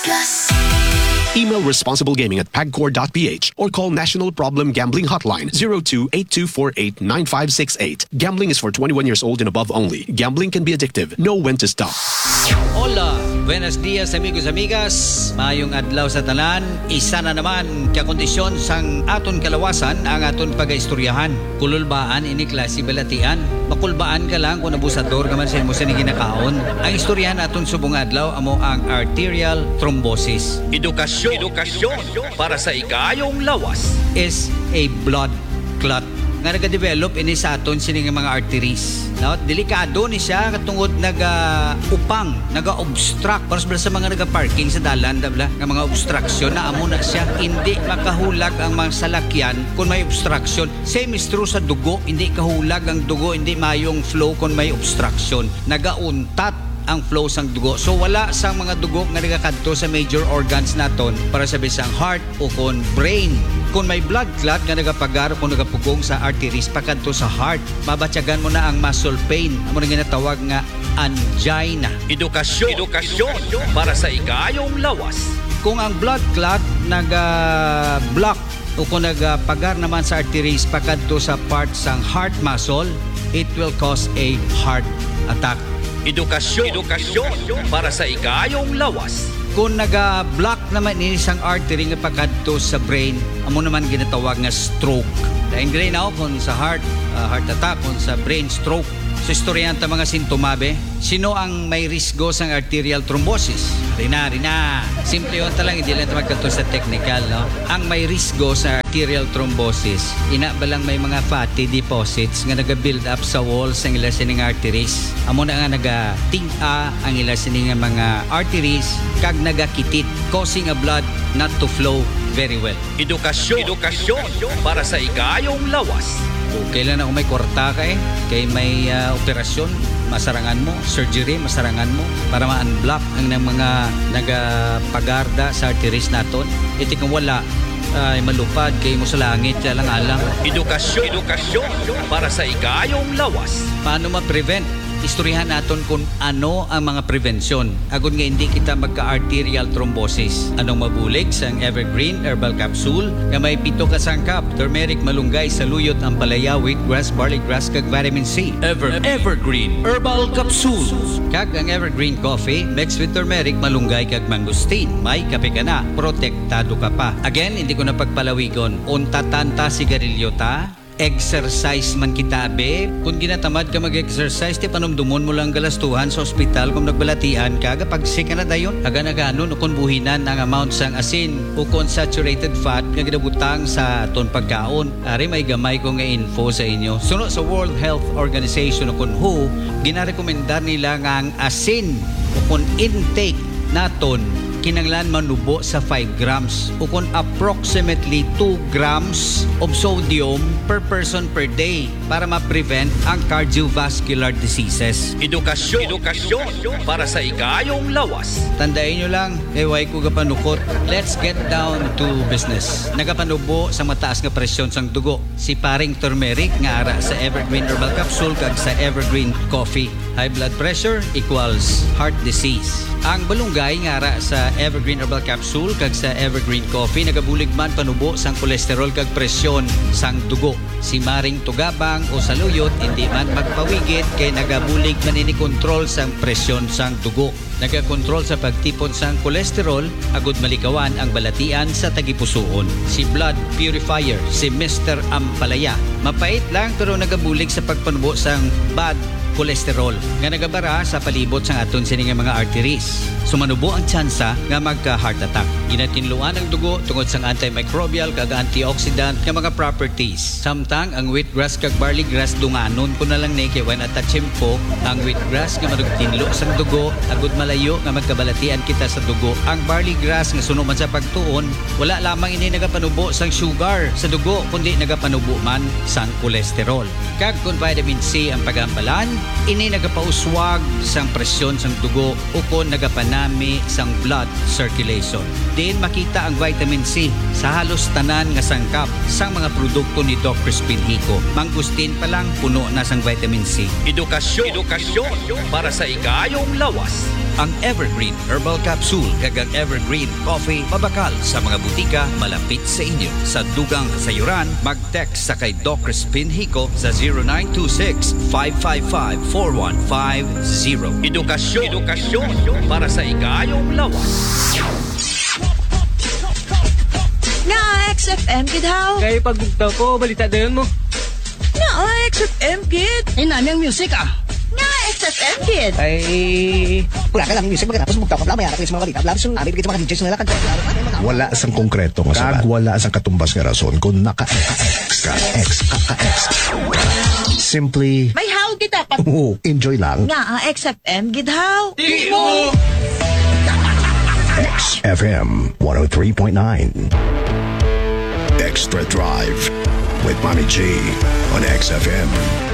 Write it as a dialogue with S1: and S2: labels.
S1: Email responsiblegaming@pagcor.ph or call National Problem Gambling Hotline 02-8248-9568. Gambling is for 21 years old and above only. Gambling can be addictive. Know when to stop.
S2: Hola, buenos dias amigos amigas. Mayong adlaw sa tanan. Isa na naman kakondisyon sang aton kalawasan ang aton pagaistoryahan. Kululbaan ini klase balatian. Makulbaan ka lang kung abusador ka man sa imo sa ginakaon. Ang istoryahan aton subong adlaw amo ang arterial thrombosis.
S3: Edukasyon para sa ikayong lawas
S2: Is a blood clot nga nagadevelop ini sa aton sining mga arteries. Now, delikado ni siya katungod naga-upang, naga-obstruct para sa mga naga-parking sa dalan, nga mga obstruction na amo na siya. Hindi makahulag ang mga salakyan kung may obstruction. Same is true sa dugo, hindi kahulag ang dugo, hindi mayong flow kung may obstruction. Naga-untat ang flow sang dugo. So wala sang mga dugo nga nagakadto sa major organs naton para sa bisang heart o kon brain. Kung may blood clot nga nagapagar o kung nagapugong sa arteries pakadto sa heart, mabatyagan mo na ang muscle pain. Amo na ginatawag nga angina.
S3: Edukasyon para sa ikayong lawas.
S2: Kung ang blood clot naga-block o kung nagapagar naman sa arteries pakadto sa part sang heart muscle, it will cause a heart attack.
S3: Edukasyon para sa ikayong lawas.
S2: Kung naga-block naman ini isang artery nga pakadto sa brain, amo naman ginatawag nga stroke. Dahil gray na kung sa heart attack, kung sa brain stroke. Sa istoryahan ta mga sintomabe, sino ang may risgo sa arterial thrombosis? Rina. Simple yun talang, hindi lang magkato sa technical. No? Ang may risgo sa arterial thrombosis, ina ba lang may mga fatty deposits nga naga-build up sa walls ng ilang sining arteries. Amo na nga naga-tinga ang ilang sining mga arteries kag nagakitit, causing a blood not to flow very well.
S3: Edukasyon para sa ikayong lawas.
S2: Okay lang na kung may kwarta ka kay may operasyon, masarangan mo, surgery, masarangan mo para ma-unblock ang mga nagapagarda sa arteries naton. Iti kung wala, ay malupad kay mo sa langit, lang alang.
S3: Edukasyon para sa ikayong lawas.
S2: Paano ma-prevent? Istoryahan naton kung ano ang mga prevensyon. Agon nga hindi kita magka-arterial thrombosis. Anong mabulig sa Evergreen Herbal Capsule nga may 7 ka sangkap, turmeric, malunggay, saluyot, ampalaya, wheatgrass, barley grass, kag vitamin C.
S3: Evergreen Herbal Capsule.
S2: Kag ang Evergreen Coffee mixed with turmeric, malunggay, kag mangosteen. May kape ka na, protektado ka pa. Again, hindi ko na pagpalawigon. Unta-tanta sigarilyo ta. Exercise man kita be. Kung ginatamad ka mag-exercise, ti panumdumon mo lang galastuhan sa ospital kung nagbalatian ka, kapag sick ka na dayon, agana-ganon o kung buhinan ang amount sang asin o kung saturated fat nga ginabutang sa ton pagkaon. Ari may gamay ko nga info sa inyo. Sunod sa World Health Organization o kung WHO, ginarekomendar nila nga ang asin o kung intake naton kinanglan manubo sa 5 grams o kung approximately 2 grams of sodium per person per day para ma-prevent ang cardiovascular diseases.
S3: Edukasyon para sa ikayong lawas.
S2: Tandain nyo lang, way ko kapanukot. Let's get down to business. Nagapanubo sa mataas nga presyon sang dugo. Si paring turmeric nga ara sa Evergreen Herbal Capsule kag sa Evergreen Coffee. High blood pressure equals heart disease. Ang balunggay nga ara sa Evergreen Herbal Capsule kag sa Evergreen Coffee nagabulig man panubo sang kolesterol kag presyon sang dugo. Si maring tugabang o saluyot hindi man magpawigit kay nagabulig man ini kontrol sang presyon sang dugo. Nagakontrol sa pagtipon sang kolesterol agud malikawan ang balatian sa tagipusoon. Si blood purifier, si Mr. Ampalaya. Mapait lang pero nagabulig sa pagpanubo sang bad kolesterol nga nagabara sa palibot sang aton sining mga arteries. Sumanubo ang tsansa nga magka-heart attack. Ginatinluan ang dugo tungod sang antimicrobial kag antioxidant nga mga properties. Samtang ang wheatgrass kag barley grass dunganon ko na lang ni kay when atachimpo ang wheatgrass nga madugtinlo sang dugo agud malayo nga magkabalatian kita sa dugo. Ang barley grass nga suno man sa pagtuon, wala lamang ini nagapanubo sang sugar sa dugo kundi nagapanubo man sang kolesterol. Kag kun vitamin C ang pagambalan, ini nagapauswag sang presyon sang dugo o kon nagapanami sang blood circulation. Din makita ang vitamin C sa halos tanan nga sangkap sang mga produkto ni Doc Crispin Hico. Mangustin pa lang puno na sang vitamin C.
S3: Edukasyon para sa ikayong lawas.
S2: Ang Evergreen Herbal Capsule kag ang Evergreen Coffee mabakal sa mga butika malapit sa inyo. Sa dugang kasayuran, mag-text sa kay Doc Crispin Hico sa 0926-555-4150.
S3: Edukasyon para sa ikayong lawas.
S4: Nga XFM, kid how?
S5: Kaya pagbugtaw ko, balita dayon mo.
S4: Nga XFM, kid.
S5: Ay, nami ang music
S4: Nga XFM, kid.
S5: Ay, wala ka lang music magkatapos bugtaw ka. Mayara ko sa mga balita. Blabs yung namin bigit sa mga DJs nila.
S6: Wala sang konkreto nga sabat. Wala sang katumbas nga rason kung naka-X ka. Simply,
S4: May how kita pa.
S6: enjoy lang.
S4: Nga XFM, kid how?
S6: FM 103.9. Extra Drive with Mommy G on XFM.